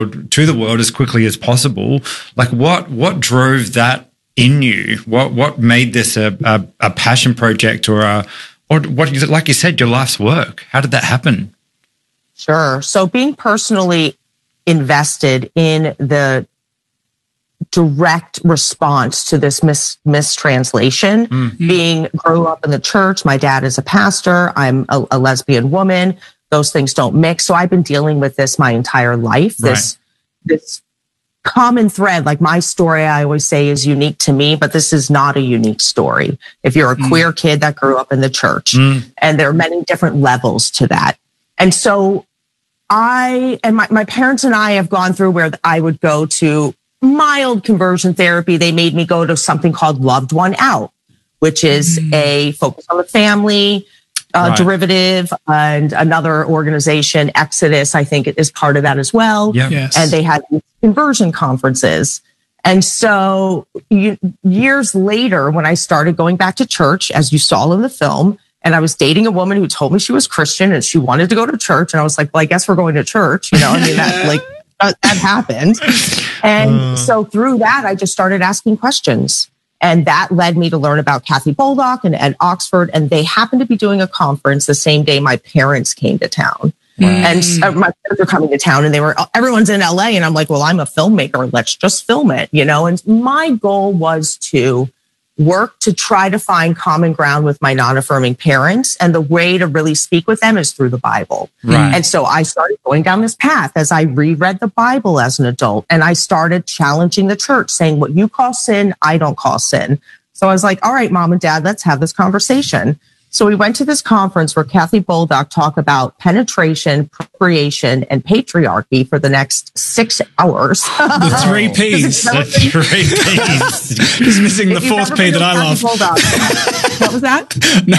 to the world as quickly as possible. Like what drove that in you? What made this a passion project or what, like you said, your life's work? How did that happen? Sure. So being personally invested in the direct response to this mistranslation, grew up in the church. My dad is a pastor. I'm a lesbian woman. Those things don't mix. So I've been dealing with this my entire life. This common thread, like my story, I always say is unique to me, but this is not a unique story. If you're a queer kid that grew up in the church, and there are many different levels to that. And so my parents and I have gone through where I would go to mild conversion therapy. They made me go to something called Loved One Out, which is a focus on the family, derivative, and another organization, Exodus, I think it is part of that as well. Yep. Yes. And they had conversion conferences. And so years later, when I started going back to church, as you saw in the film, and I was dating a woman who told me she was Christian and she wanted to go to church. And I was like, well, I guess we're going to church. You know, I mean, that happened. And so through that, I just started asking questions. And that led me to learn about Kathy Boldock and Ed Oxford. And they happened to be doing a conference the same day my parents came to town. And my parents were coming to town and everyone's in LA. And I'm like, well, I'm a filmmaker. Let's just film it, you know? And my goal was to work to try to find common ground with my non-affirming parents. And the way to really speak with them is through the Bible. Right. And so I started going down this path as I reread the Bible as an adult. And I started challenging the church, saying, what you call sin, I don't call sin. So I was like, all right, Mom and Dad, let's have this conversation. So we went to this conference where Kathy Boldock talked about penetration, procreation, and patriarchy for the next 6 hours. The 3 Ps. The 3 Ps. He's missing the 4th P that I love. What was that?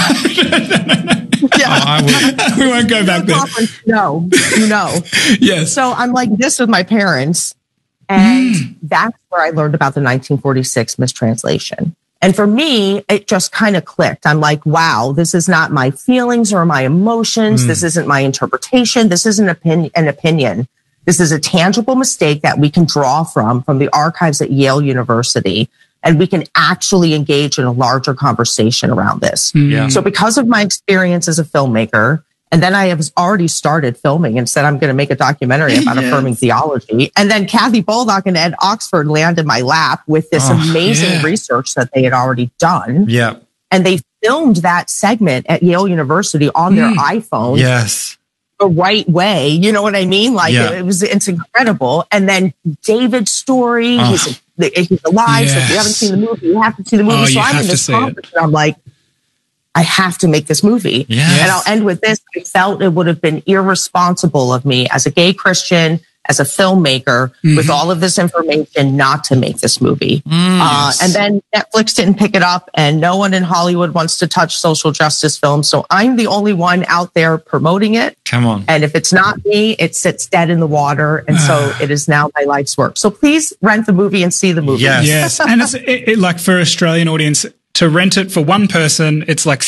No. Yeah. We won't go back there. No, you know. Yes. So I'm like this with my parents. And that's where I learned about the 1946 mistranslation. And for me, it just kind of clicked. I'm like, wow, this is not my feelings or my emotions. This isn't my interpretation. This isn't an opinion. This is a tangible mistake that we can draw from the archives at Yale University. And we can actually engage in a larger conversation around this. Yeah. So because of my experience as a filmmaker, and then I have already started filming and said, I'm going to make a documentary about affirming theology. And then Kathy Boldock and Ed Oxford landed in my lap with this amazing research that they had already done. Yeah. And they filmed that segment at Yale University on their iPhone. Yes. The right way. You know what I mean? Like it's incredible. And then David's story, he's alive. So if you haven't seen the movie, you have to see the movie. So I'm in this conference and I'm like, I have to make this movie. Yes. And I'll end with this. I felt it would have been irresponsible of me as a gay Christian, as a filmmaker, with all of this information not to make this movie. And then Netflix didn't pick it up and no one in Hollywood wants to touch social justice films. So I'm the only one out there promoting it. Come on. And if it's not me, it sits dead in the water. And so it is now my life's work. So please rent the movie and see the movie. Yes. And it's like for Australian audience, to rent it for one person, it's like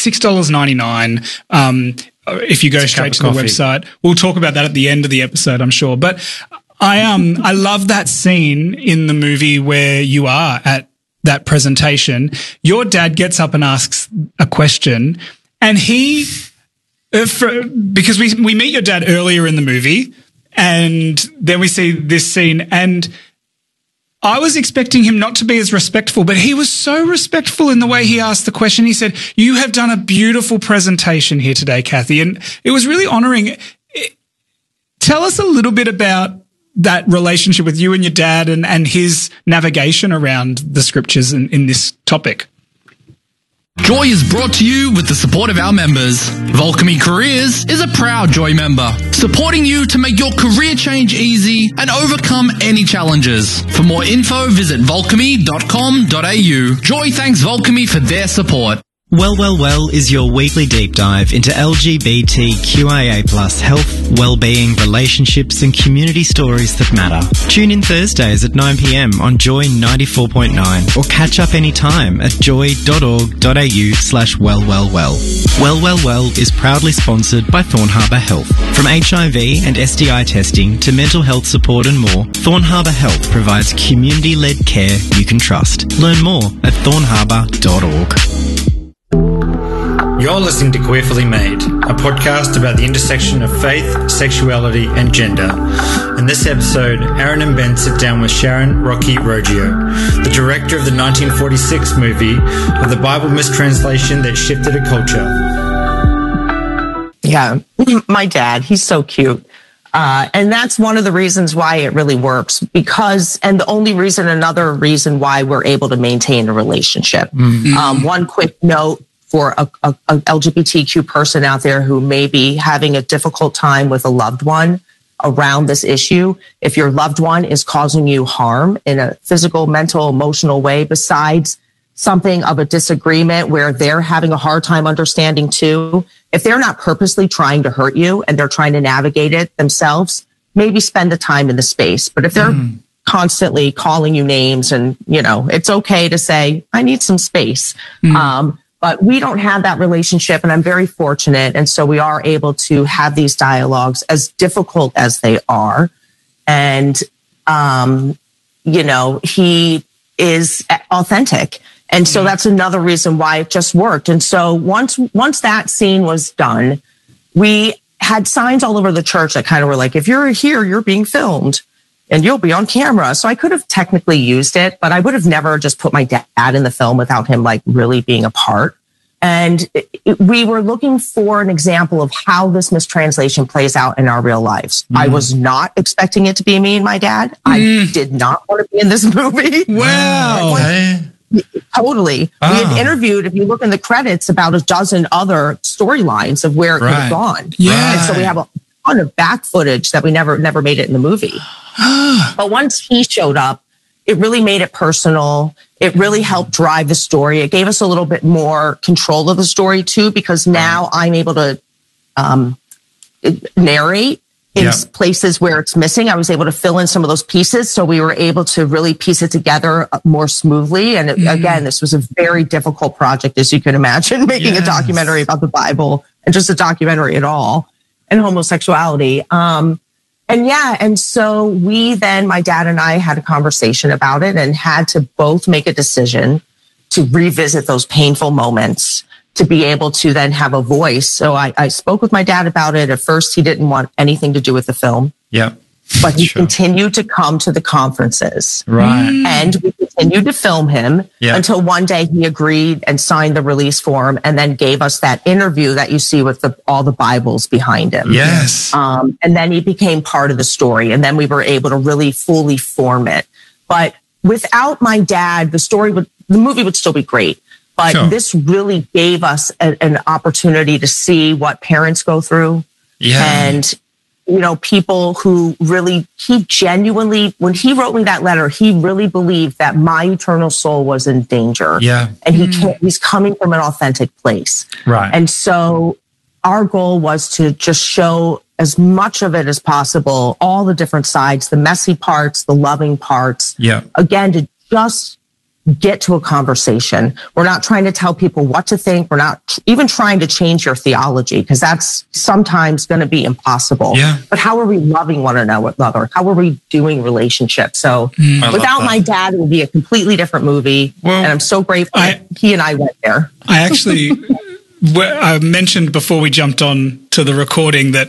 $6.99. If you go straight to the website, we'll talk about that at the end of the episode, I'm sure. But I love that scene in the movie where you are at that presentation. Your dad gets up and asks a question, and because we meet your dad earlier in the movie, and then we see this scene, and I was expecting him not to be as respectful, but he was so respectful in the way he asked the question. He said, you have done a beautiful presentation here today, Kathy. And it was really honoring. Tell us a little bit about that relationship with you and your dad and his navigation around the scriptures in this topic. Joy is brought to you with the support of our members. Volcamy Careers is a proud Joy member, supporting you to make your career change easy and overcome any challenges. For more info, visit volcamy.com.au. Joy thanks Volcamy for their support. Well, Well, Well is your weekly deep dive into LGBTQIA+ health, well-being, relationships and community stories that matter. Tune in Thursdays at 9 p.m. on Joy 94.9 or catch up anytime at joy.org.au/wellwellwell. Well, Well, Well is proudly sponsored by Thorn Harbour Health. From HIV and STI testing to mental health support and more, Thorn Harbour Health provides community-led care you can trust. Learn more at thornharbour.org. You're listening to Queerfully Made, a podcast about the intersection of faith, sexuality, and gender. In this episode, Aaron and Ben sit down with Sharon Rocky Roggio, the director of the 1946 movie of the Bible mistranslation that shifted a culture. Yeah, my dad, he's so cute. And that's one of the reasons why it really works and another reason why we're able to maintain a relationship. Mm-hmm. One quick note for a LGBTQ person out there who may be having a difficult time with a loved one around this issue. If your loved one is causing you harm in a physical, mental, emotional way, besides something of a disagreement where they're having a hard time understanding too, if they're not purposely trying to hurt you and they're trying to navigate it themselves, maybe spend the time in the space. But if they're constantly calling you names and, it's okay to say, I need some space. But we don't have that relationship, and I'm very fortunate. And so we are able to have these dialogues, as difficult as they are. And, he is authentic. And so that's another reason why it just worked. And so once that scene was done, we had signs all over the church that kind of were like, if you're here, you're being filmed and you'll be on camera. So I could have technically used it, but I would have never just put my dad in the film without him like really being a part. And we were looking for an example of how this mistranslation plays out in our real lives. I was not expecting it to be me and my dad. I did not want to be in this movie. Wow. Totally. We had interviewed, if you look in the credits, about a dozen other storylines of where it could have gone. Yeah. And so we have a ton of back footage that we never made it in the movie. But once he showed up, it really made it personal. It really helped drive the story. It gave us a little bit more control of the story too, because now I'm able to narrate in places where it's missing. I was able to fill in some of those pieces. So we were able to really piece it together more smoothly. And again, this was a very difficult project, as you can imagine, making a documentary about the Bible and just a documentary at all and homosexuality. And so we then, my dad and I had a conversation about it and had to both make a decision to revisit those painful moments to be able to then have a voice. So I spoke with my dad about it. At first, he didn't want anything to do with the film. Yeah. But he continued to come to the conferences. Right. And we continued to film him until one day he agreed and signed the release form and then gave us that interview that you see with all the Bibles behind him. Yes. And then he became part of the story. And then we were able to really fully form it. But without my dad, the movie would still be great. But this really gave us an opportunity to see what parents go through. Yeah. And people who really, he genuinely, when he wrote me that letter, he really believed that my eternal soul was in danger. Yeah. And he's coming from an authentic place. Right. And so our goal was to just show as much of it as possible, all the different sides, the messy parts, the loving parts. Yeah. Again, to just get to a conversation. We're not trying to tell people what to think. We're not even trying to change your theology, because that's sometimes going to be impossible. Yeah. But how are we loving one another? How are we doing relationships? So without my dad, it would be a completely different movie. Well, and I'm so grateful that he and I went there. I actually I mentioned before we jumped on to the recording that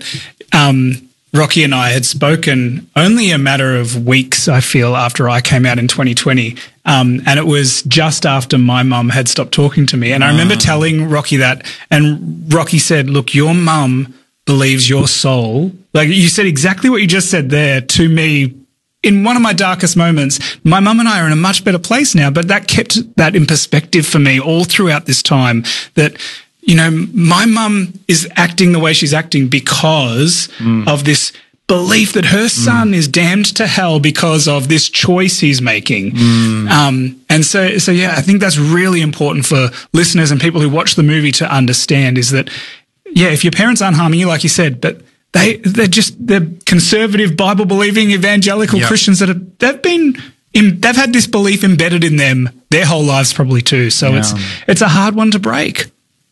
Rocky and I had spoken only a matter of weeks, I feel, after I came out in 2020. And it was just after my mum had stopped talking to me. And I remember telling Rocky that, and Rocky said, look, your mum believes your soul. Like you said exactly what you just said there to me in one of my darkest moments. My mum and I are in a much better place now, but that kept that in perspective for me all throughout this time, that my mum is acting the way she's acting because of this belief that her son is damned to hell because of this choice he's making. And so yeah, I think that's really important for listeners and people who watch the movie to understand, is that, yeah, if your parents aren't harming you, like you said, but they're conservative, Bible-believing, evangelical Christians they've had this belief embedded in them their whole lives probably too. So it's a hard one to break.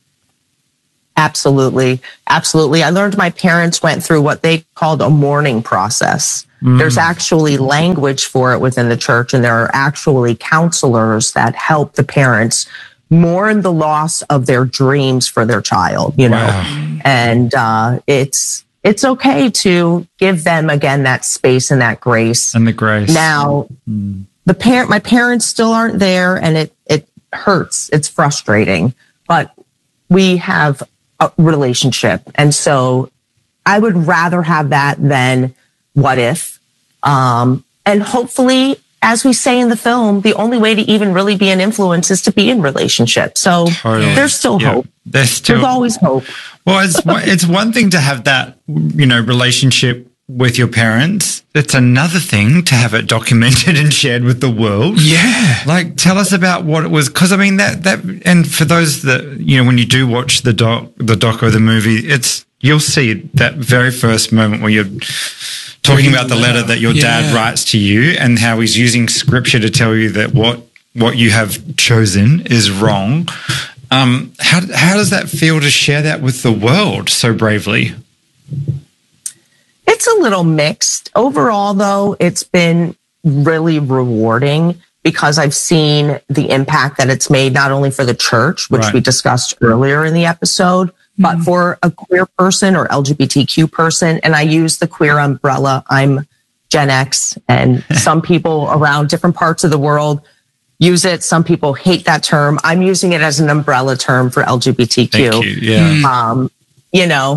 Absolutely. Absolutely. I learned my parents went through what they called a mourning process. There's actually language for it within the church, and there are actually counselors that help the parents mourn the loss of their dreams for their child, you know. And it's okay to give them, again, that space and that grace. And the grace. Now, my parents still aren't there, and it hurts. It's frustrating, but we have a relationship. And so I would rather have that than what if. And hopefully, as we say in the film, the only way to even really be an influence is to be in relationship. So there's still hope. There's always hope. Well, it's one thing to have that, you know, relationship with your parents. It's another thing to have it documented and shared with the world. Yeah. Like, tell us about what it was. Cause I mean, that, and for those that, you know, when you do watch the doc or the movie, you'll see that very first moment where you're talking about the letter that your dad writes to you, and how he's using scripture to tell you that what you have chosen is wrong. How does that feel to share that with the world so bravely? It's a little mixed. Overall, though, it's been really rewarding because I've seen the impact that it's made, not only for the church, which we discussed earlier in the episode, but for a queer person or LGBTQ person. And I use the queer umbrella. I'm Gen X, and some people around different parts of the world use it. Some people hate that term. I'm using it as an umbrella term for LGBTQ. Thank you. Yeah. You know,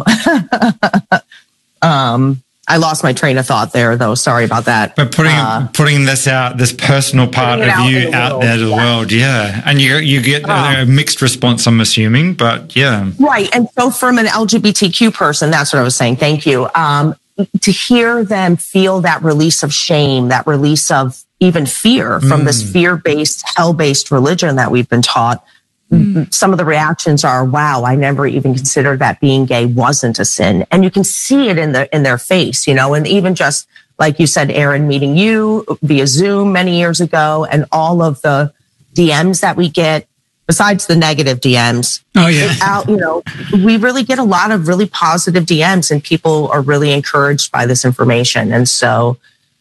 I lost my train of thought there, though. Sorry about that. But putting this out, this personal part of you out there to the world, and you get a mixed response, I'm assuming, but yeah. Right. And so from an LGBTQ person, that's what I was saying. Thank you. To hear them feel that release of shame, that release of even fear from this fear-based, hell-based religion that we've been taught. Some of the reactions are, wow, I never even considered that being gay wasn't a sin. And you can see it in their face, you know, and even just like you said, Aaron, meeting you via Zoom many years ago, and all of the DMs that we get, besides the negative DMs. Oh, yeah. You know, we really get a lot of really positive DMs, and people are really encouraged by this information. And so,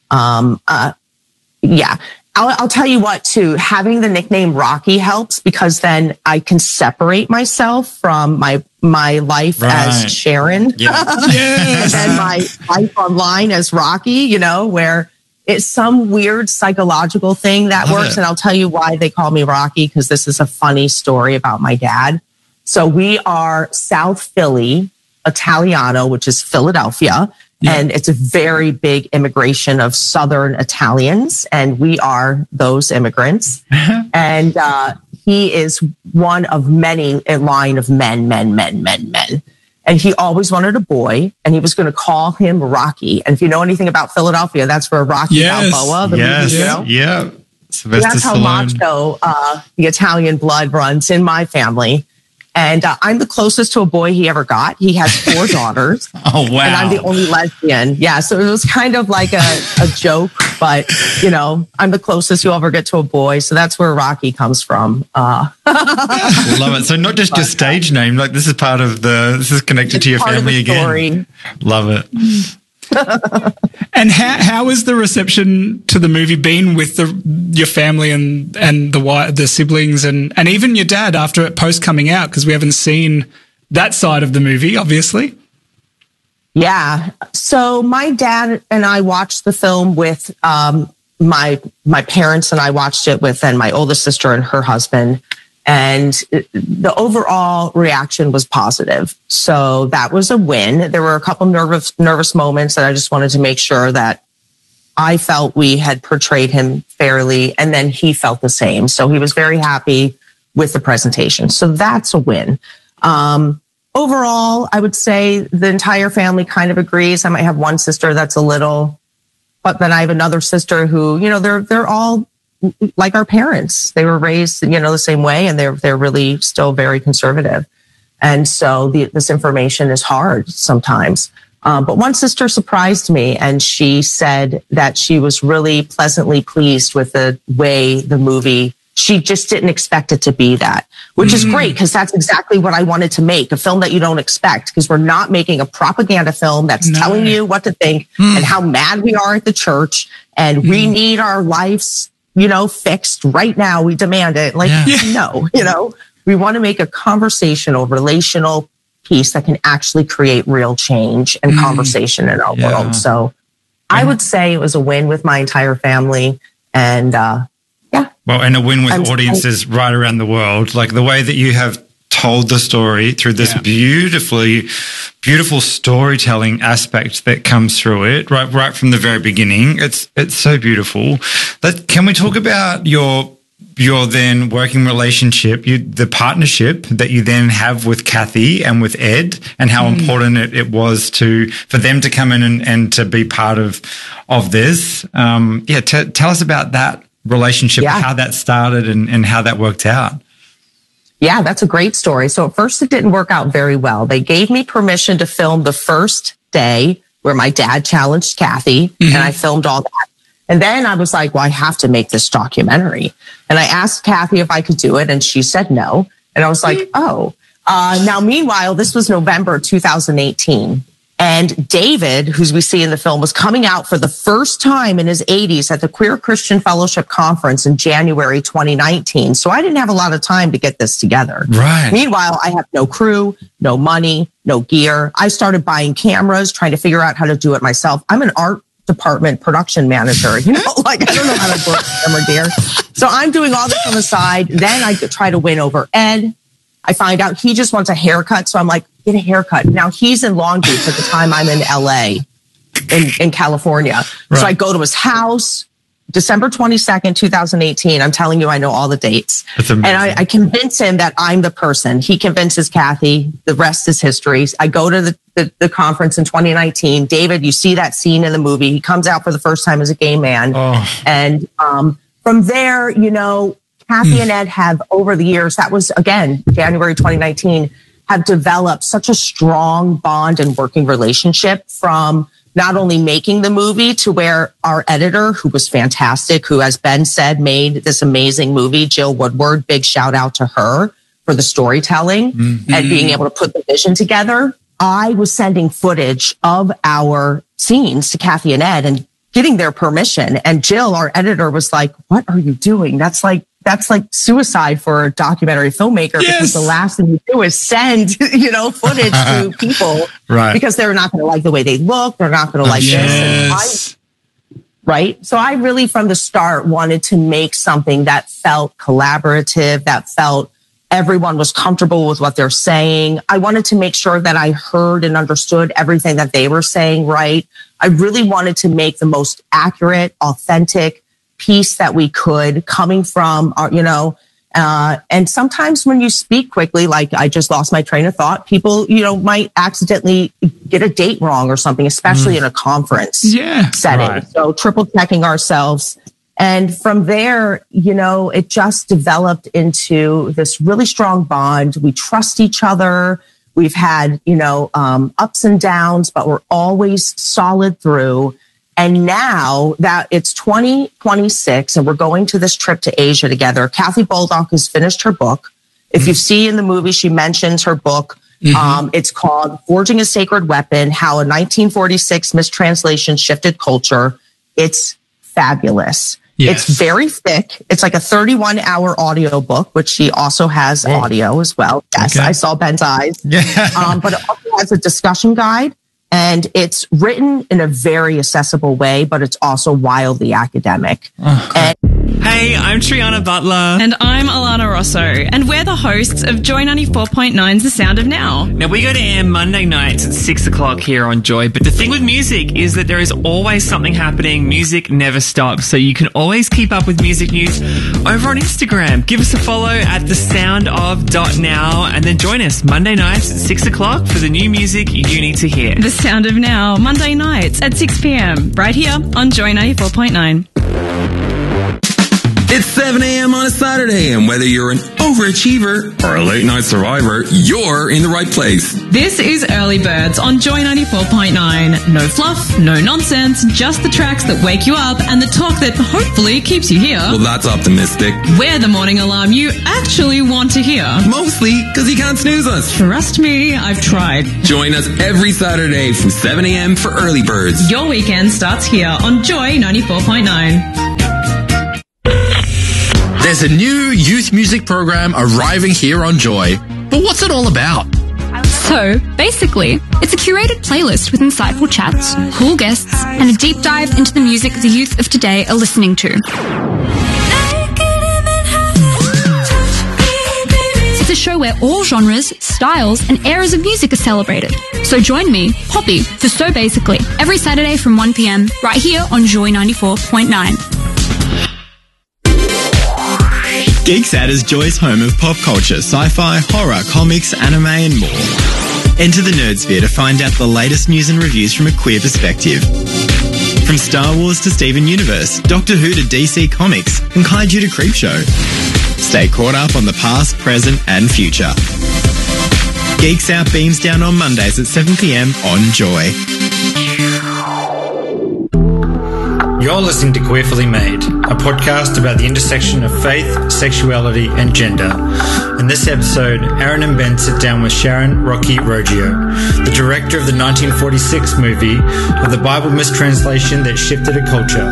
yeah. I'll tell you what, too, having the nickname Rocky helps, because then I can separate myself from my life as Sharon and then my life online as Rocky, you know, where it's some weird psychological thing that works. And I'll tell you why they call me Rocky, because this is a funny story about my dad. So we are South Philly Italiano, which is Philadelphia. And it's a very big immigration of Southern Italians, and we are those immigrants. And he is one of many, a line of men. And he always wanted a boy, and he was going to call him Rocky. And if you know anything about Philadelphia, that's where Rocky Balboa, the movie, you know? Yeah. That's how macho the Italian blood runs in my family. And I'm the closest to a boy he ever got. He has 4 daughters. Oh, wow. And I'm the only lesbian. Yeah. So it was kind of like a joke, but, you know, I'm the closest you'll ever get to a boy. So that's where Rocky comes from. Love it. So not just your stage name, like this is connected to your family again. Story. Love it. And how has the reception to the movie been with your family and the siblings and even your dad after it post coming out? Because we haven't seen that side of the movie, obviously. Yeah. So my dad and I watched the film with my parents, and I watched it with my oldest sister and her husband. And the overall reaction was positive. So that was a win. There were a couple nervous moments that I just wanted to make sure that I felt we had portrayed him fairly, and then he felt the same. So he was very happy with the presentation. So that's a win. overall, I would say the entire family kind of agrees. I might have one sister that's a little, but then I have another sister who, they're all like our parents. They were raised, the same way, and they're really still very conservative. And so this information is hard sometimes. But one sister surprised me, and she said that she was really pleasantly pleased with the way the movie, she just didn't expect it to be that, which is great, because that's exactly what I wanted to make, a film that you don't expect, because we're not making a propaganda film that's telling you what to think and how mad we are at the church, and we need our lives, fixed right now. We demand it. No, we want to make a conversational, relational piece that can actually create real change and conversation in our world. So I would say it was a win with my entire family. And well, and a win with audiences right around the world. Like the way that you have told the story through this beautiful storytelling aspect that comes through it right from the very beginning. It's so beautiful. Can we talk about your then working relationship, the partnership that you then have with Kathy and with Ed, and how important it was for them to come in and to be part of this. Tell us about that relationship, how that started and how that worked out. Yeah, that's a great story. So at first it didn't work out very well. They gave me permission to film the first day where my dad challenged Kathy, and I filmed all that. And then I was like, well, I have to make this documentary. And I asked Kathy if I could do it, and she said no. And I was like, now, meanwhile, this was November 2018. And David, who we see in the film, was coming out for the first time in his 80s at the Queer Christian Fellowship Conference in January 2019. So I didn't have a lot of time to get this together. Right. Meanwhile, I have no crew, no money, no gear. I started buying cameras, trying to figure out how to do it myself. I'm an art department production manager, I don't know how to work camera gear. So I'm doing all this on the side. Then I try to win over Ed. I find out he just wants a haircut. So I'm like, get a haircut. Now he's in Long Beach at the time. I'm in LA in California. Right. So I go to his house, December 22nd, 2018. I'm telling you, I know all the dates. That's amazing. And I convince him that I'm the person. He convinces Kathy. The rest is history. I go to the conference in 2019. David, you see that scene in the movie. He comes out for the first time as a gay man. Oh. And from there, Kathy and Ed have, over the years, that was, again, January 2019, have developed such a strong bond and working relationship, from not only making the movie to where our editor, who was fantastic, who, as Ben said, made this amazing movie, Jill Woodward, big shout out to her for the storytelling and being able to put the vision together. I was sending footage of our scenes to Kathy and Ed and getting their permission. And Jill, our editor, was like, what are you doing? That's like suicide for a documentary filmmaker, because the last thing you do is send, footage to people, right? Because they're not going to like the way they look. They're not going to like this. Right. So I really, from the start, wanted to make something that felt collaborative, that felt everyone was comfortable with what they're saying. I wanted to make sure that I heard and understood everything that they were saying, right? I really wanted to make the most accurate, authentic piece that we could, coming from our, and sometimes when you speak quickly, like I just lost my train of thought, people, might accidentally get a date wrong or something, especially in a conference setting. Right. So triple checking ourselves. And from there, it just developed into this really strong bond. We trust each other. We've had, ups and downs, but we're always solid through. And now that it's 2026 and we're going to this trip to Asia together, Kathy Baldock has finished her book. If you see in the movie, she mentions her book. It's called Forging a Sacred Weapon, How a 1946 Mistranslation Shifted Culture. It's fabulous. Yes. It's very thick. It's like a 31-hour audio book, which she also has audio as well. Yes, okay. I saw Ben's eyes. But it also has a discussion guide. And it's written in a very accessible way, but it's also wildly academic. And Hey, I'm Triana Butler. And I'm Alana Rosso, and we're the hosts of Joy 94.9's The Sound of Now. Now, we go to air Monday nights at 6 o'clock here on Joy, but the thing with music is that there is always something happening. Music never stops, so you can always keep up with music news over on Instagram. Give us a follow at thesoundof.now, and then join us Monday nights at 6 o'clock for the new music you need to hear. The Sound of Now, Monday nights at 6 p.m, right here on Joy 94.9. It's 7 a.m. on a Saturday, and whether you're an overachiever or a late night survivor, you're in the right place. This is Early Birds on Joy 94.9. No fluff, no nonsense, just the tracks that wake you up and the talk that hopefully keeps you here. Well, that's optimistic. We're the morning alarm you actually want to hear. Mostly because you can't snooze us. Trust me, I've tried. Join us every Saturday from 7 a.m. for Early Birds. Your weekend starts here on Joy 94.9. There's a new youth music program arriving here on Joy. But what's it all about? So, basically, it's a curated playlist with insightful chats, cool guests, and a deep dive into the music the youth of today are listening to. It's a show where all genres, styles, and eras of music are celebrated. So join me, Poppy, for So Basically, every Saturday from 1 p.m, right here on Joy 94.9. Geeksat is Joy's home of pop culture, sci-fi, horror, comics, anime, and more. Enter the Nerdsphere to find out the latest news and reviews from a queer perspective. From Star Wars to Steven Universe, Doctor Who to DC Comics, and Kaiju to Creepshow. Stay caught up on the past, present, and future. Geeksat beams down on Mondays at 7 p.m. on Joy. You're listening to Queerfully Made, a podcast about the intersection of faith, sexuality, and gender. In this episode, Aaron and Ben sit down with Sharon Rocky Roggio, the director of the 1946 movie of the Bible mistranslation that shifted a culture.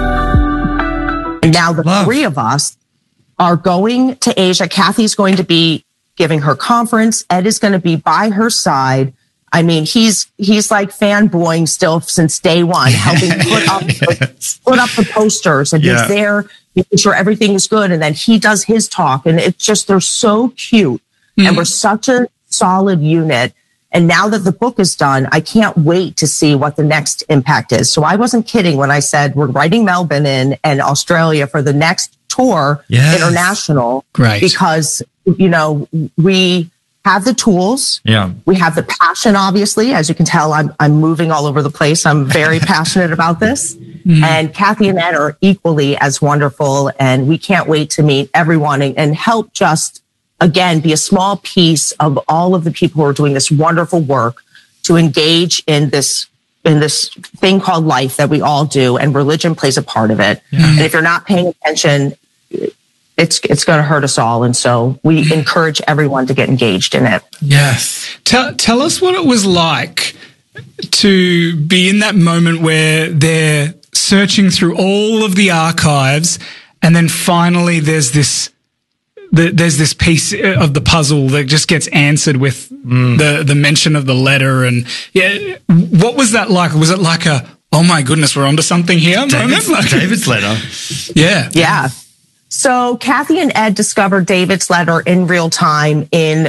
Now the three of us are going to Asia. Kathy's going to be giving her conference. Ed is going to be by her side. I mean, he's like fanboying still since day one, helping put up the posters, and he's there making sure everything is good. And then he does his talk, and it's just, they're so cute. And we're such a solid unit. And now that the book is done, I can't wait to see what the next impact is. So I wasn't kidding when I said we're writing Melbourne in and Australia for the next tour, international. Great. Because, you know, we have the tools. Yeah. We have the passion, obviously. As you can tell, I'm moving all over the place. I'm very passionate about this. And Kathy and Ed are equally as wonderful. And we can't wait to meet everyone and help just, again, be a small piece of all of the people who are doing this wonderful work to engage in this thing called life that we all do. And religion plays a part of it. And if you're not paying attention, it's going to hurt us all. And so we encourage everyone to get engaged in it. Yes. Tell us what it was like to be in that moment where they're searching through all of the archives, and then finally there's this piece of the puzzle that just gets answered with the mention of the letter. And what was that like? Was it like a, oh my goodness, we're onto something here moment? David's letter. Yeah. So Kathy and Ed discovered David's letter in real time in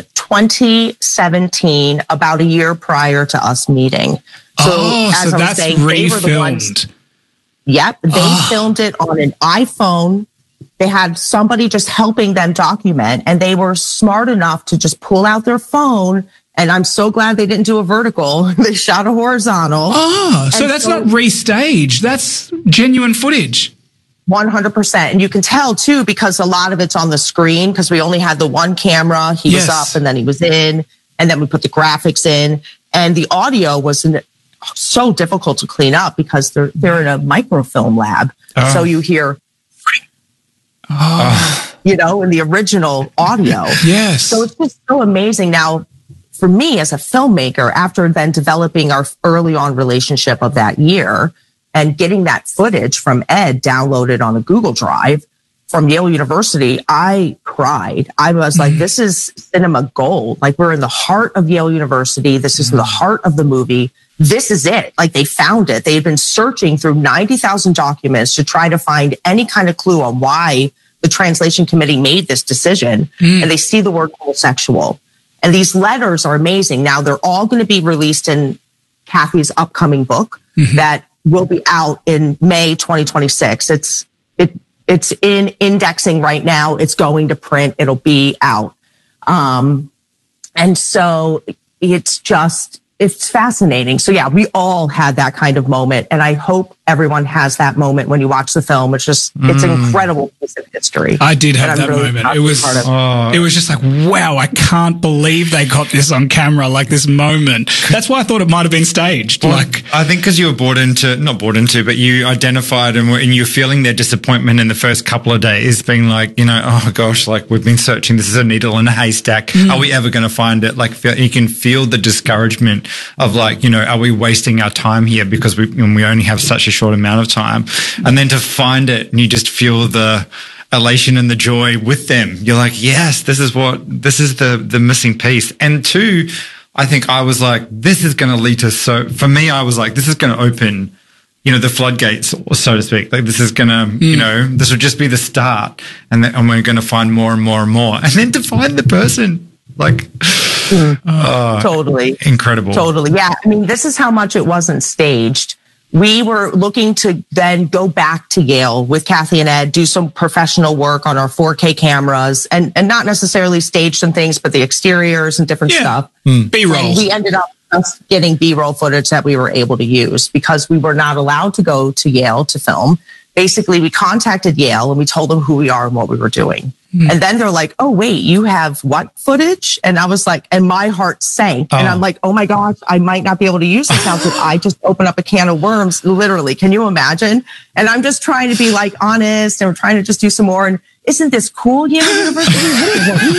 2017, about a year prior to us meeting. So that's refilmed. Yep. They filmed it on an iPhone. They had somebody just helping them document, and they were smart enough to just pull out their phone. And I'm so glad they didn't do a vertical. They shot a horizontal. So that's not restaged. That's genuine footage. 100%. And you can tell too, because a lot of it's on the screen, because we only had the one camera. He was up and then he was in, and then we put the graphics in, and the audio was so difficult to clean up because they're in a microfilm lab. So you hear, you know, in the original audio. Yes. So it's just so amazing. Now, for me as a filmmaker, after then developing our early on relationship of that year, and getting that footage from Ed downloaded on a Google Drive from Yale University, I cried. I was like, this is cinema gold. Like, we're in the heart of Yale University. This is in the heart of the movie. this is it. Like, they found it. They had been searching through 90,000 documents to try to find any kind of clue on why the translation committee made this decision. And they see the word homosexual. And these letters are amazing. Now, they're all going to be released in Kathy's upcoming book that will be out in May 2026. It's in indexing right now. It's going to print. It'll be out. And so it's fascinating. So yeah, we all had that kind of moment. And I hope everyone has that moment when you watch the film. It's an incredible piece of history. I did have that really moment. It was just like, wow, I can't believe they got this on camera, like this moment. That's why I thought it might have been staged. Well, I think because you were not bought into, but you identified and you're feeling their disappointment in the first couple of days, being like, oh gosh, like we've been searching. This is a needle in a haystack. Are we ever going to find it? Like, you can feel the discouragement of like, are we wasting our time here because we only have such a short amount of time? And then to find it and you just feel the elation and the joy with them. You're like, yes, this is the missing piece. And two, I think I was like, this is going to lead to, so for me, I was like, this is going to open, the floodgates, so to speak. Like, this is going to, this will just be the start. And we're going to find more and more and more. And then to find the person, like, totally incredible. Totally. Yeah. I mean, this is how much it wasn't staged. We were looking to then go back to Yale with Kathy and Ed, do some professional work on our 4K cameras and not necessarily stage some things, but the exteriors and different stuff. B-roll. And we ended up just getting B-roll footage that we were able to use because we were not allowed to go to Yale to film. Basically, we contacted Yale and we told them who we are and what we were doing. And then they're like, oh, wait, you have what footage? And I was like, and my heart sank. And I'm like, oh my gosh, I might not be able to use this now. Did I just open up a can of worms? Literally. Can you imagine? And I'm just trying to be like honest and we're trying to just do some more. And isn't this cool, Yale University? This is what we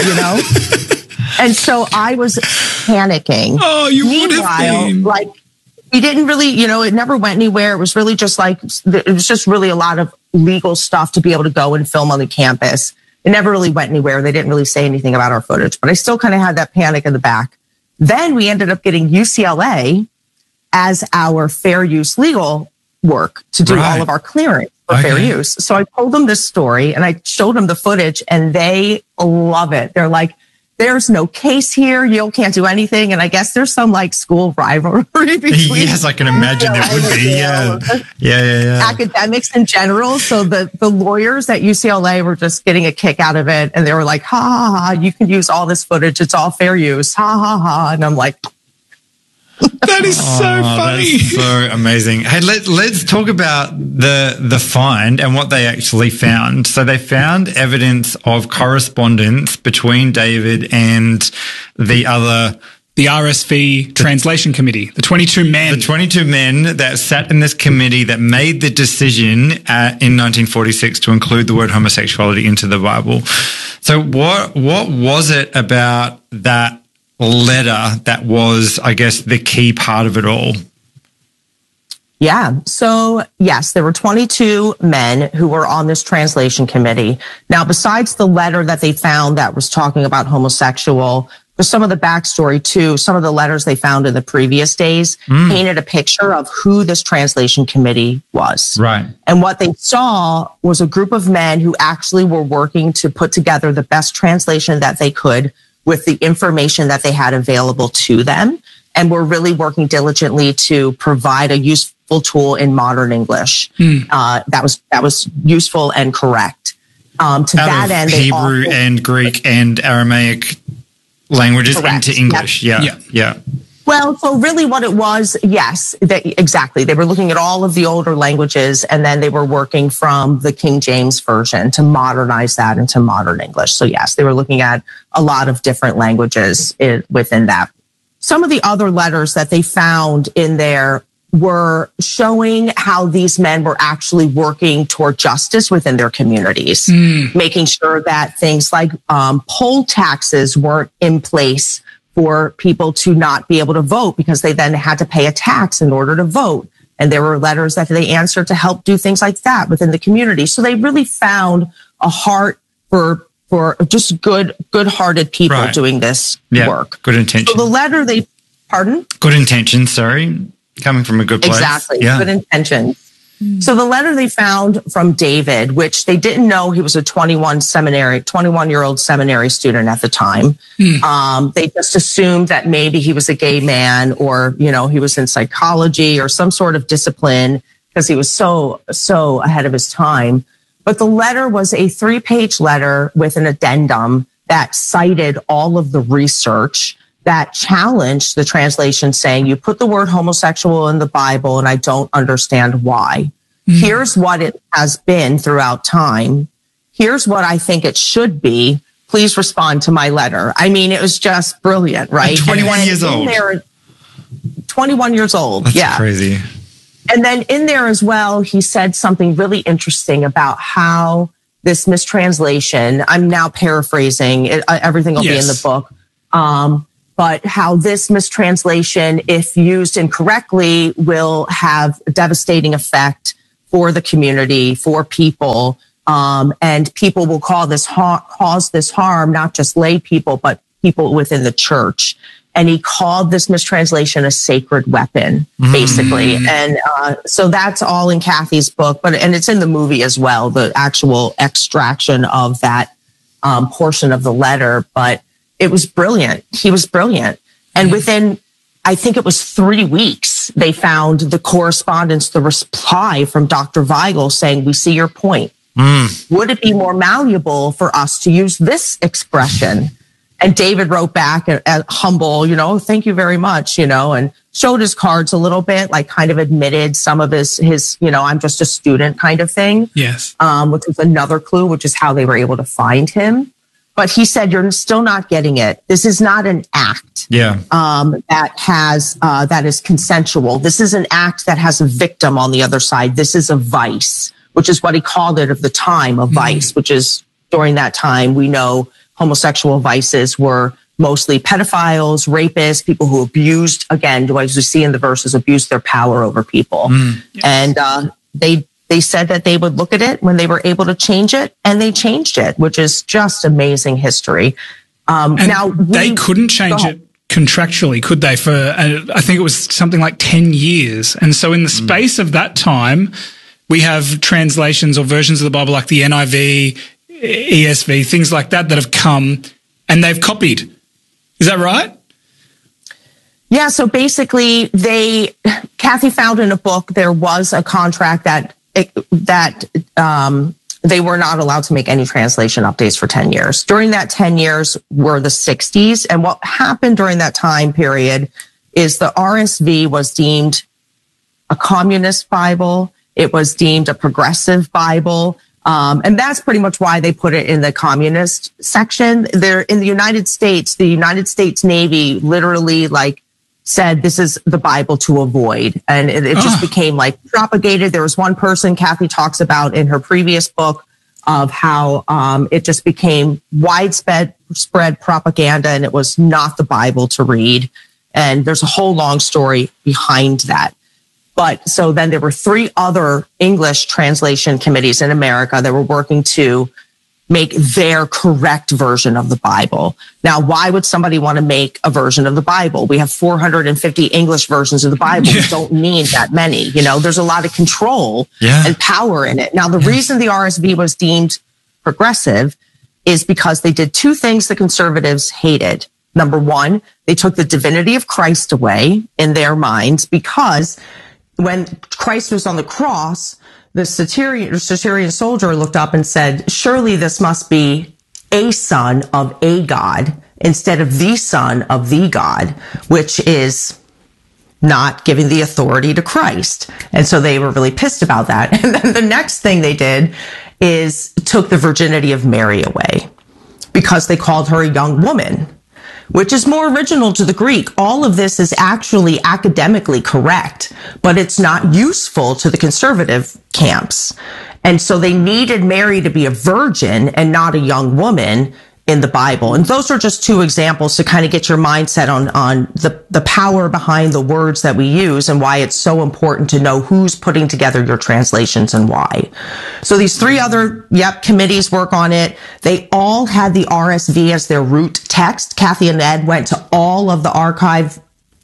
had, And so I was panicking. Oh, you would have been. Like, we didn't really, it never went anywhere. It was really just like, it was just really a lot of legal stuff to be able to go and film on the campus. It never really went anywhere. They didn't really say anything about our footage, but I still kind of had that panic in the back. Then we ended up getting UCLA as our fair use legal work to do all of our clearance for fair use. So I told them this story and I showed them the footage and they love it. They're like, there's no case here. Yale can't do anything. And I guess there's some like school rivalry between. Yes, I can imagine there would be. Yeah. Academics in general. So the lawyers at UCLA were just getting a kick out of it. And they were like, ha, ha, ha, you can use all this footage. It's all fair use. Ha, ha, ha. And I'm like, that is so funny. That's so amazing. Hey, let's talk about the find and what they actually found. So they found evidence of correspondence between David and the RSV Translation Committee, the 22 men. The 22 men that sat in this committee that made the decision in 1946 to include the word homosexuality into the Bible. So what was it about that letter that was, I guess, the key part of it all? Yeah. So, yes, there were 22 men who were on this translation committee. Now, besides the letter that they found that was talking about homosexual, there's some of the backstory too. Some of the letters they found in the previous days painted a picture of who this translation committee was. Right. And what they saw was a group of men who actually were working to put together the best translation that they could with the information that they had available to them, and were really working diligently to provide a useful tool in modern English that was useful and correct. To that end, Hebrew and Greek and Aramaic languages into English. Yep. Yeah. Well, so really what it was, yes, exactly. They were looking at all of the older languages and then they were working from the King James Version to modernize that into modern English. So yes, they were looking at a lot of different languages within that. Some of the other letters that they found in there were showing how these men were actually working toward justice within their communities, making sure that things like poll taxes weren't in place for people to not be able to vote because they then had to pay a tax in order to vote. And there were letters that they answered to help do things like that within the community. So they really found a heart for just good-hearted people doing this work. Good intention. So the letter they Pardon? Good intentions, sorry. Coming from a good place. Exactly. Yeah. Good intentions. So the letter they found from David, which they didn't know he was a 21-year-old seminary student at the time. They just assumed that maybe he was a gay man, or, you know, he was in psychology or some sort of discipline, because he was so ahead of his time. But the letter was a 3-page letter with an addendum that cited all of the research that challenged the translation, saying, you put the word homosexual in the Bible and I don't understand why. Here's what it has been throughout time. Here's what I think it should be. Please respond to my letter. I mean, it was just brilliant, right? At 21 years old. 21 years old. That's crazy. And then in there as well, he said something really interesting about how this mistranslation, I'm now paraphrasing, everything will be in the book, but how this mistranslation, if used incorrectly, will have a devastating effect for the community, for people, and people will cause this harm, not just lay people, but people within the church. And he called this mistranslation a sacred weapon, basically. And so that's all in Kathy's book, and it's in the movie as well, the actual extraction of that portion of the letter. But it was brilliant. He was brilliant. And within, I think it was 3 weeks, they found the correspondence, the reply from Dr. Weigel saying, we see your point. Would it be more malleable for us to use this expression? And David wrote back humble, you know, thank you very much, you know, and showed his cards a little bit, like kind of admitted some of his, you know, I'm just a student kind of thing. Yes. Which was another clue, which is how they were able to find him. But he said, you're still not getting it. This is not an act. Yeah. That is consensual. This is an act that has a victim on the other side. This is a vice, which is what he called it of the time, a vice, which is during that time, we know homosexual vices were mostly pedophiles, rapists, people who abused, again, as we see in the verses, abused their power over people. And they said that they would look at it when they were able to change it, and they changed it, which is just amazing history. Now they couldn't change it contractually, could they? For I think it was something like 10 years. And so in the space of that time, we have translations or versions of the Bible like the NIV, ESV, things like that have come and they've copied. Is that right? Yeah. So basically Kathy found in a book, there was a contract that they were not allowed to make any translation updates for 10 years. During that 10 years were the 60s. And what happened during that time period is the RSV was deemed a communist Bible. It was deemed a progressive Bible. And that's pretty much why they put it in the communist section. There in the United States Navy literally said this is the Bible to avoid. And it just became propagated. There was one person Kathy talks about in her previous book of how it just became widespread propaganda, and it was not the Bible to read. And there's a whole long story behind that. But so then there were 3 other English translation committees in America that were working to make their correct version of the Bible. Now, why would somebody want to make a version of the Bible? We have 450 English versions of the Bible. We don't need that many. You know, there's a lot of control and power in it. Now, the reason the RSV was deemed progressive is because they did 2 things the conservatives hated. Number 1, they took the divinity of Christ away in their minds, because when Christ was on the cross, the Syrian soldier looked up and said, surely this must be a son of a God instead of the son of the God, which is not giving the authority to Christ. And so they were really pissed about that. And then the next thing they did is took the virginity of Mary away, because they called her a young woman, which is more original to the Greek. All of this is actually academically correct, but it's not useful to the conservative camps. And so they needed Mary to be a virgin and not a young woman in the Bible. And those are just 2 examples to kind of get your mindset on the power behind the words that we use and why it's so important to know who's putting together your translations and why. So these 3 other, committees work on it. They all had the RSV as their root text. Kathy and Ed went to all of the archive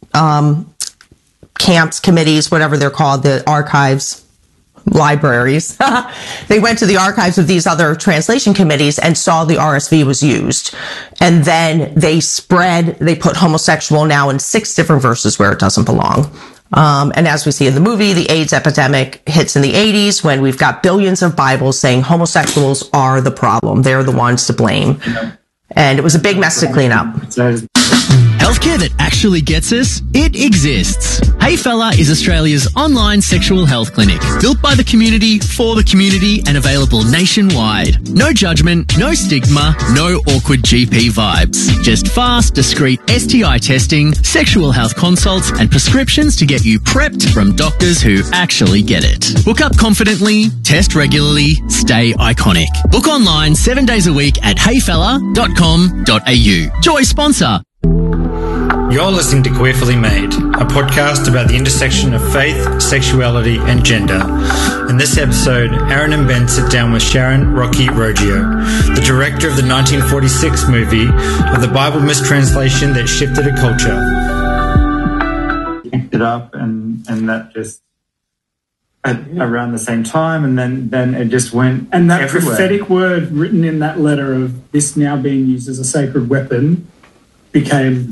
camps, committees, whatever they're called, the archives, libraries. They went to the archives of these other translation committees and saw the RSV was used. And then they put homosexual now in 6 different verses where it doesn't belong. And as we see in the movie, the AIDS epidemic hits in the 80s when we've got billions of Bibles saying homosexuals are the problem. They're the ones to blame. And it was a big mess to clean up. Healthcare that actually gets us, it exists. Hey Fella is Australia's online sexual health clinic, built by the community, for the community, and available nationwide. No judgment, no stigma, no awkward GP vibes. Just fast, discreet STI testing, sexual health consults, and prescriptions to get you prepped from doctors who actually get it. Book up confidently, test regularly, stay iconic. Book online 7 days a week at heyfella.com.au. Joy sponsor. You're listening to Queerfully Made, a podcast about the intersection of faith, sexuality, and gender. In this episode, Aaron and Ben sit down with Sharon Rocky Roggio, the director of the 1946 movie of the Bible mistranslation that shifted a culture. Picked it up, and that just around the same time, and then it just went and that everywhere. Prophetic word written in that letter of this now being used as a sacred weapon became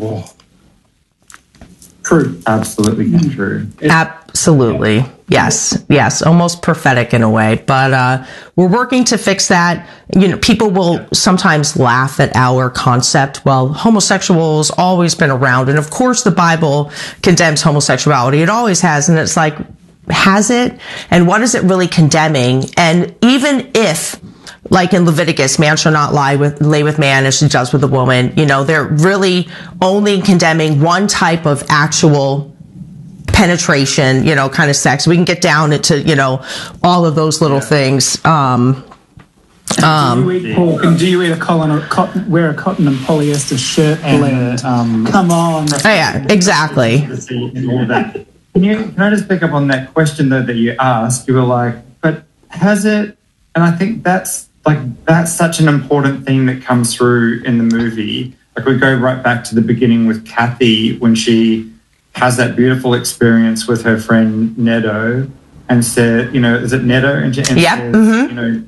true. Absolutely true. Absolutely. Yes. Almost prophetic in a way, but we're working to fix that. You know, people will sometimes laugh at our concept. Well, homosexuals always been around. And of course the Bible condemns homosexuality. It always has. And it's like, has it? And what is it really condemning? And even if, like in Leviticus, man shall not lay with man as she does with a woman, you know, they're really only condemning one type of actual penetration, you know, kind of sex. We can get down into, you know, all of those little things. Do you eat pork and do you eat wear a cotton and polyester shirt blend? Come on. Oh, yeah, exactly. Can I just pick up on that question though that you asked? You were like, but has it? And I think that's such an important thing that comes through in the movie. Like we go right back to the beginning with Kathy when she has that beautiful experience with her friend Nedo and said, you know, is it Nedo? And says, you know,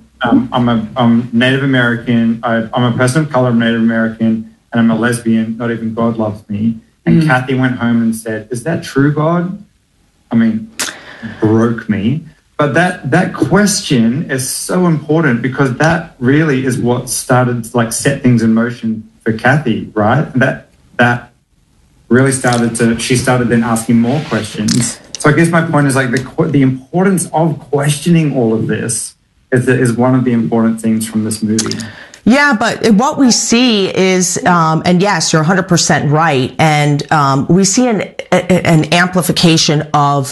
I'm Native American. I'm a person of color. I'm Native American, and I'm a lesbian. Not even God loves me. And Kathy went home and said, "Is that true, God?" I mean, broke me. But that question is so important because that really is what started to like set things in motion for Kathy, right? And that really she started then asking more questions. So I guess my point is like the importance of questioning all of this is one of the important things from this movie. Yeah, but what we see is, and yes, you're 100% right, and we see an amplification of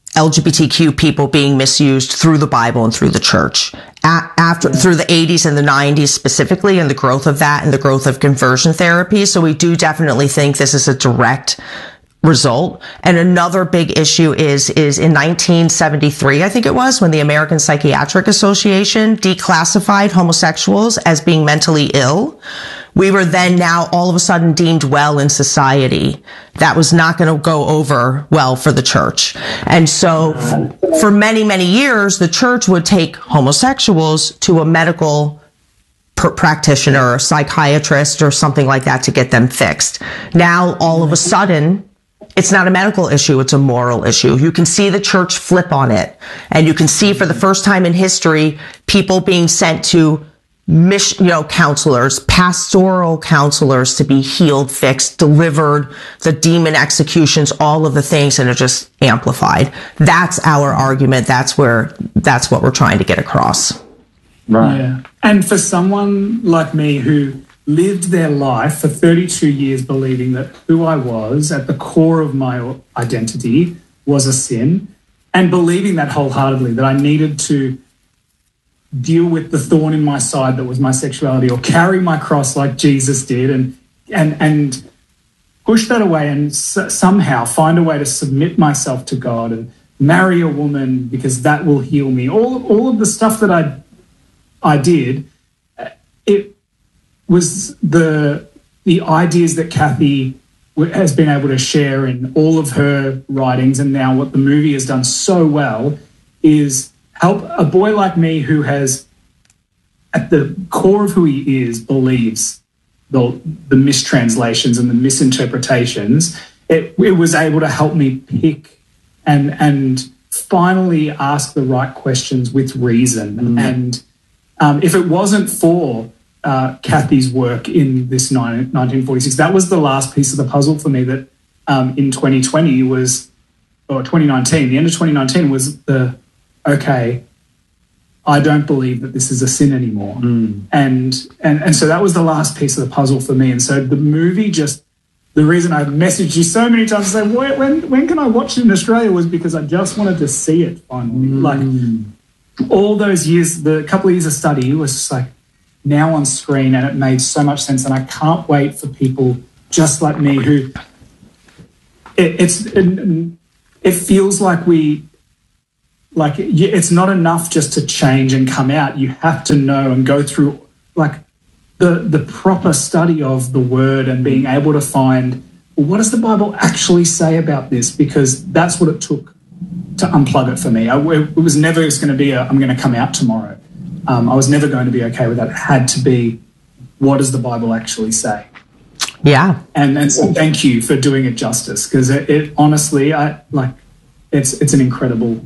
LGBTQ people being misused through the Bible and through the church through the 80s and the 90s specifically, and the growth of that and the growth of conversion therapy. So we do definitely think this is a direct result. And another big issue is in 1973, I think it was, when the American Psychiatric Association declassified homosexuals as being mentally ill. We were then now all of a sudden deemed well in society. That was not going to go over well for the church. And so for many, many years, the church would take homosexuals to a medical practitioner or psychiatrist or something like that to get them fixed. Now, all of a sudden, it's not a medical issue, it's a moral issue. You can see the church flip on it. And you can see for the first time in history, people being sent to counselors, pastoral counselors to be healed, fixed, delivered, the demon executions, all of the things, and are just amplified. That's our argument. That's what we're trying to get across. Right. Yeah. And for someone like me who lived their life for 32 years believing that who I was at the core of my identity was a sin, and believing that wholeheartedly, that I needed to deal with the thorn in my side that was my sexuality, or carry my cross like Jesus did, and push that away and somehow find a way to submit myself to God and marry a woman because that will heal me. All of the stuff that I did, it was the ideas that Kathy has been able to share in all of her writings, and now what the movie has done so well is help a boy like me who has, at the core of who he is, believes the mistranslations and the misinterpretations. It was able to help me pick and finally ask the right questions with reason. And if it wasn't for Kathy's work in this 1946, that was the last piece of the puzzle for me that in 2020 was, or 2019, the end of 2019 was okay, I don't believe that this is a sin anymore. And so that was the last piece of the puzzle for me. And so the movie just, the reason I messaged you so many times to say, when can I watch it in Australia, was because I just wanted to see it finally. Like all those years, the couple of years of study was just like now on screen, and it made so much sense. And I can't wait for people just like me who it feels like it's not enough just to change and come out. You have to know and go through like the proper study of the word and being able to find, well, what does the Bible actually say about this? Because that's what it took to unplug it for me. It was never going to be I'm going to come out tomorrow. I was never going to be okay with that. It had to be, what does the Bible actually say? Yeah. And so thank you for doing it justice, because it honestly, it's an incredible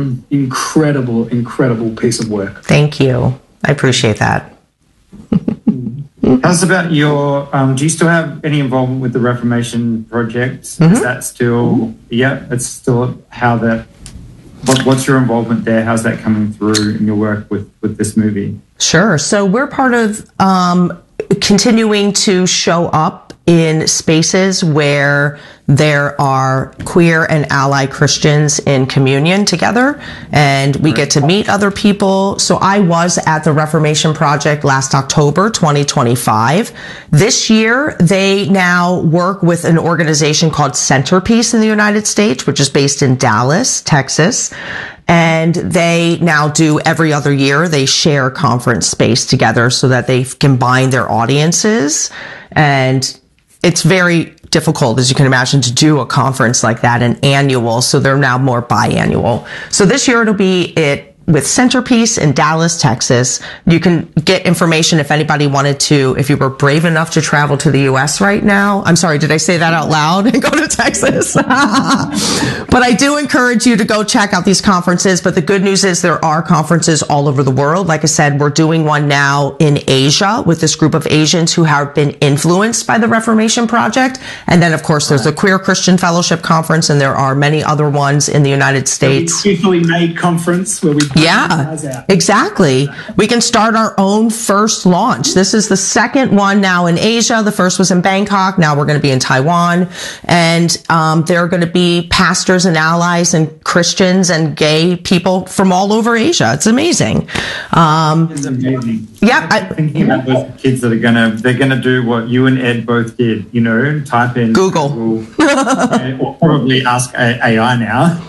piece of work. Thank you. I appreciate that. How's about your, do you still have any involvement with the Reformation Project? Is that still, it's still how that, what's your involvement there? How's that coming through in your work with this movie? Sure. So we're part of continuing to show up in spaces where there are queer and ally Christians in communion together, and we get to meet other people. So I was at the Reformation Project last October 2025. This year, they now work with an organization called Centerpiece in the United States, which is based in Dallas, Texas. And they now do every other year, they share conference space together so that they combine their audiences. And it's very difficult, as you can imagine, to do a conference like that, an annual. So they're now more biannual. So this year it'll be with Centerpiece in Dallas, Texas. You can get information if anybody wanted to, if you were brave enough to travel to the U.S. right now. I'm sorry, did I say that out loud and go to Texas? But I do encourage you to go check out these conferences. But the good news is there are conferences all over the world. Like I said, we're doing one now in Asia with this group of Asians who have been influenced by the Reformation Project. And then, of course, there's the Queer Christian Fellowship Conference, and there are many other ones in the United States. The Beautifully Made Conference, where we exactly. We can start our own first launch. This is the second one now in Asia. The first was in Bangkok. Now we're going to be in Taiwan. And there are going to be pastors and allies and Christians and gay people from all over Asia. It's amazing. It's amazing. Yeah. I'm thinking about those kids that they're going to do what you and Ed both did, type in Google. Or probably ask AI now,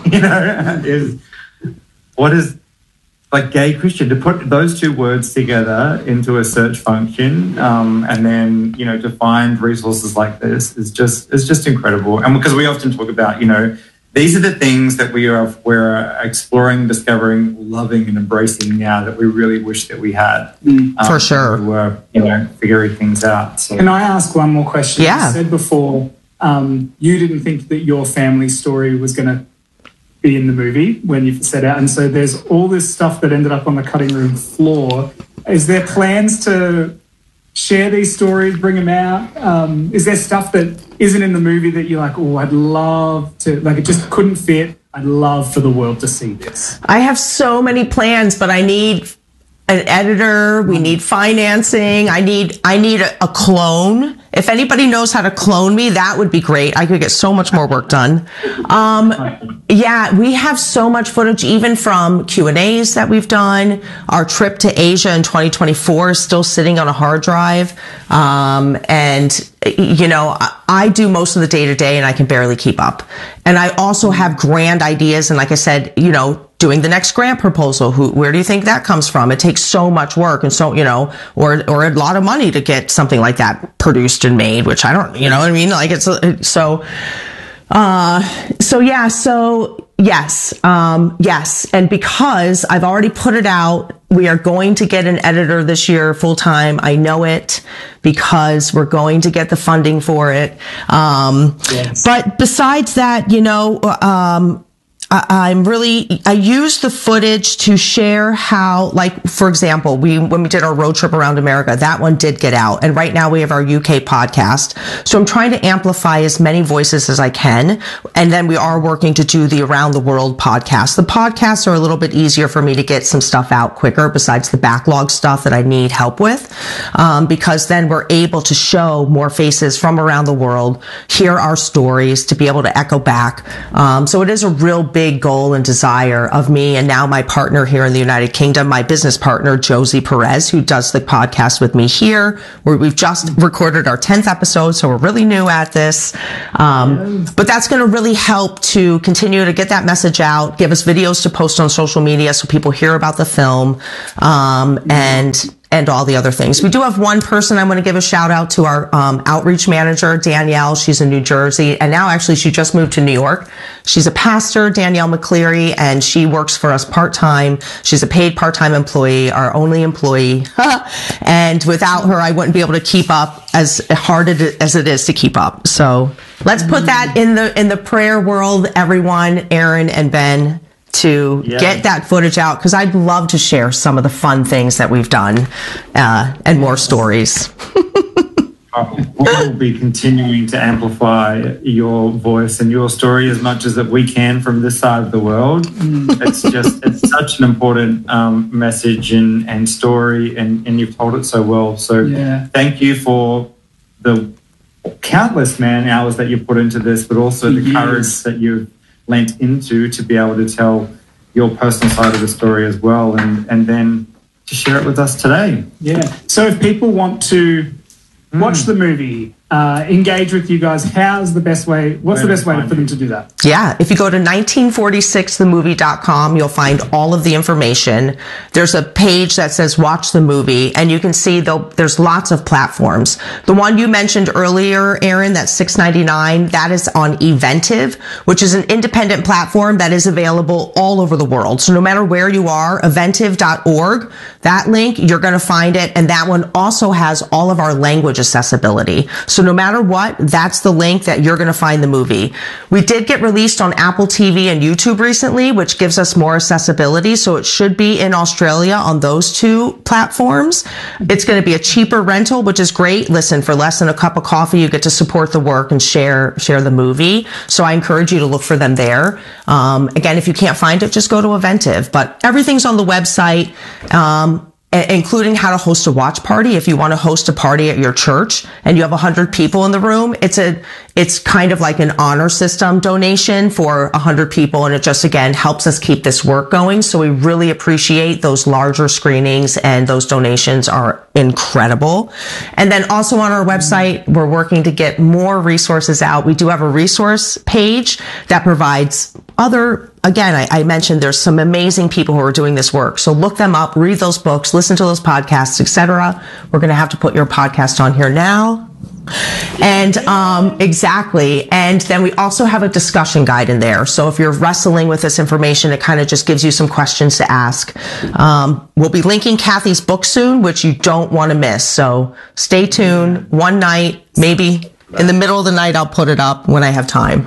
what is, like, gay Christian, to put those two words together into a search function, and then to find resources like this is just incredible. And because we often talk about these are the things that we're exploring, discovering, loving, and embracing now that we really wish that we had. For sure, we were figuring things out. So. Can I ask one more question? Yeah. You said before you didn't think that your family story was going to be in the movie when you set out, and so there's all this stuff that ended up on the cutting room floor. Is there plans to share these stories, bring them out? Is there stuff that isn't in the movie that you're like, oh, I'd love to, like, it just couldn't fit, I'd love for the world to see this? I have so many plans, but I need an editor. We need financing. I need a clone. If anybody knows how to clone me, that would be great. I could get so much more work done. Yeah, we have so much footage, even from Q&As that we've done. Our trip to Asia in 2024 is still sitting on a hard drive. And I do most of the day-to-day, and I can barely keep up. And I also have grand ideas. And like I said, doing the next grant proposal. Where do you think that comes from? It takes so much work and so, or a lot of money to get something like that produced and made, which I don't, what I mean? Like yes. And because I've already put it out, we are going to get an editor this year full time. I know it because we're going to get the funding for it. Yes. But besides that, I use the footage to share how, like, for example, when we did our road trip around America, that one did get out. And right now we have our UK podcast. So I'm trying to amplify as many voices as I can. And then we are working to do the around the world podcast. The podcasts are a little bit easier for me to get some stuff out quicker besides the backlog stuff that I need help with. Because then we're able to show more faces from around the world, hear our stories, to be able to echo back. So it is a real big goal and desire of me, and now my partner here in the United Kingdom, my business partner, Josie Perez, who does the podcast with me here, where we've just recorded our 10th episode, so we're really new at this. But that's going to really help to continue to get that message out, give us videos to post on social media so people hear about the film, and all the other things. We do have one person I'm going to give a shout out to, our outreach manager, Danielle. She's in New Jersey. And now actually she just moved to New York. She's a pastor, Danielle McCleary, and she works for us part-time. She's a paid part-time employee, our only employee. And without her, I wouldn't be able to keep up as hard as it is to keep up. So let's put that in the prayer world, everyone, Aaron and Ben, to get that footage out, because I'd love to share some of the fun things that we've done and more stories. We'll be continuing to amplify your voice and your story as much as that we can from this side of the world. It's such an important message and story, and you've told it so well. So thank you for the countless man hours that you've put into this, but also the courage that you've lent into to be able to tell your personal side of the story as well, and then to share it with us today. Yeah. So if people want to watch the movie, engage with you guys, what's the best way for them to do that? Yeah. If you go to 1946themovie.com, you'll find all of the information. There's a page that says watch the movie, and you can see there's lots of platforms. The one you mentioned earlier, Aaron, that's $6.99, that is on Eventive, which is an independent platform that is available all over the world. So no matter where you are, eventive.org, that link, you're going to find it. And that one also has all of our language accessibility. So no matter what, that's the link that you're going to find the movie. We did get released on Apple TV and YouTube recently, which gives us more accessibility. So it should be in Australia on those two platforms. It's going to be a cheaper rental, which is great. Listen, for less than a cup of coffee, you get to support the work and share the movie. So I encourage you to look for them there. Again, if you can't find it, just go to Eventive. But everything's on the website. Including how to host a watch party. If you want to host a party at your church and you have 100 people in the room, it's kind of like an honor system donation for 100 people. And it just, again, helps us keep this work going. So we really appreciate those larger screenings, and those donations are incredible. And then also on our website, we're working to get more resources out. We do have a resource page that provides again, I mentioned there's some amazing people who are doing this work. So look them up, read those books, listen to those podcasts, etc. We're going to have to put your podcast on here now. And exactly. And then we also have a discussion guide in there. So if you're wrestling with this information, it kind of just gives you some questions to ask. We'll be linking Kathy's book soon, which you don't want to miss. So stay tuned. One night, maybe in the middle of the night, I'll put it up when I have time.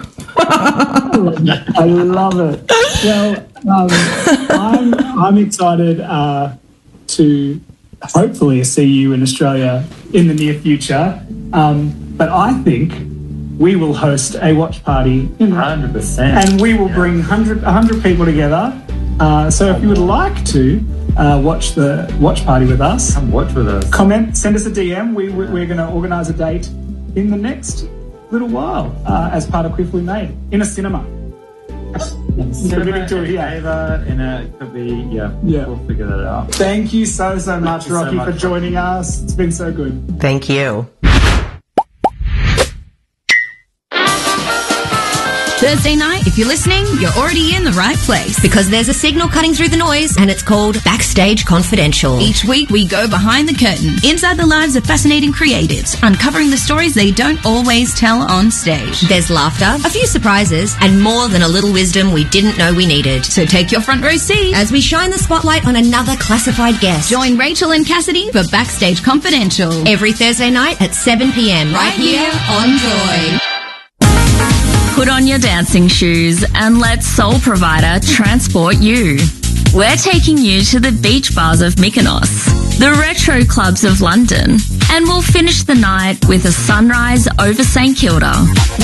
I love it. Well, I'm excited to hopefully see you in Australia in the near future. But I think we will host a watch party. 100%. And we will bring 100 people together. So if you would like to watch the watch party with us, come watch with us. Comment, send us a DM. We're going to organise a date in the next little while as part of Quiffly Made in a cinema. Cinema, to it here. It could be, we'll figure that out. Thank you so much, Rocky, for joining us. It's been so good. Thank you. Thursday night, if you're listening, you're already in the right place. Because there's a signal cutting through the noise, and it's called Backstage Confidential. Each week, we go behind the curtain, inside the lives of fascinating creatives, uncovering the stories they don't always tell on stage. There's laughter, a few surprises, and more than a little wisdom we didn't know we needed. So take your front row seat as we shine the spotlight on another classified guest. Join Rachel and Cassidy for Backstage Confidential. Every Thursday night at 7 p.m. right here on Joy. Put on your dancing shoes and let Soul Provider transport you. We're taking you to the beach bars of Mykonos, the retro clubs of London, and we'll finish the night with a sunrise over St Kilda.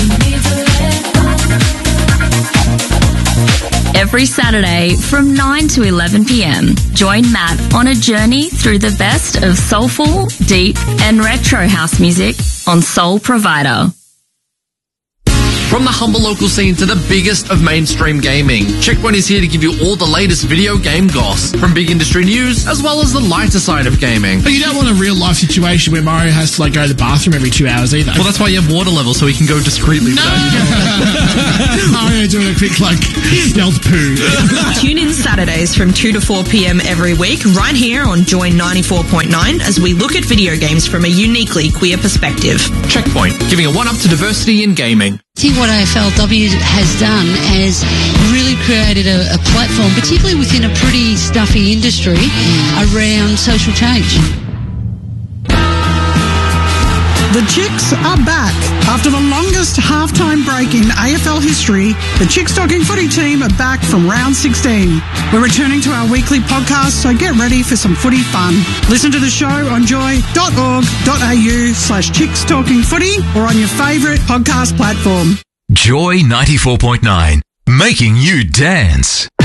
Every Saturday from 9 to 11 p.m, join Matt on a journey through the best of soulful, deep, and retro house music on Soul Provider. From the humble local scene to the biggest of mainstream gaming, Checkpoint is here to give you all the latest video game goss, from big industry news as well as the lighter side of gaming. But you don't want a real life situation where Mario has to go to the bathroom every 2 hours either. Well, that's why you have water level, so he can go discreetly. No! Mario doing a quick stealth poo. Tune in Saturdays from 2 to 4 p.m. every week, right here on Joy 94.9, as we look at video games from a uniquely queer perspective. Checkpoint, giving a one-up to diversity in gaming. I think what AFLW has done is really created a platform, particularly within a pretty stuffy industry, around social change. The Chicks are back. After the longest halftime break in AFL history, the Chicks Talking Footy team are back from round 16. We're returning to our weekly podcast, so get ready for some footy fun. Listen to the show on joy.org.au/Chicks Talking Footy or on your favourite podcast platform. Joy 94.9, making you dance.